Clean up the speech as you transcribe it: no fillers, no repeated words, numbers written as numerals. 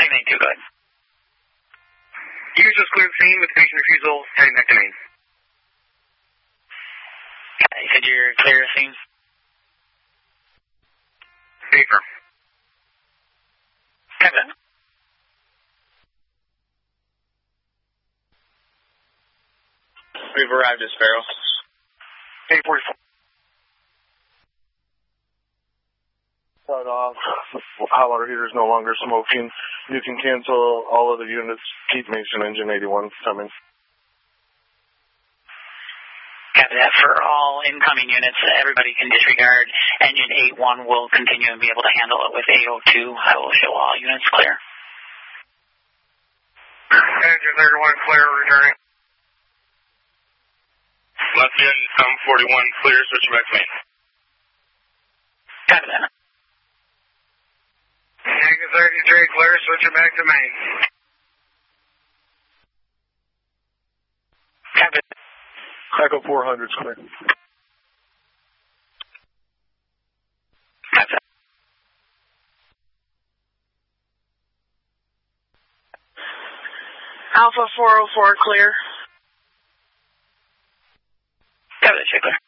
main 2, go ahead. You just cleared the scene with patient refusal, heading back to main. You said you're clear of scene? Paper. Kevin. We've arrived at Sparrow. 844. Start off. Hot water heater is no longer smoking. You can cancel all other units. Keep Mason engine 81 coming. Copy that. For all incoming units, everybody can disregard. Engine 81 will continue and be able to handle it with 802. I will show all units clear. Engine 31 clear, returning. Lafayette, 41 clear, switching back to main. Copy that. Engine 33 clear, switching back to main. Copy. Echo 400 is clear. Copy that. Alpha 404 clear. Copy that, clear.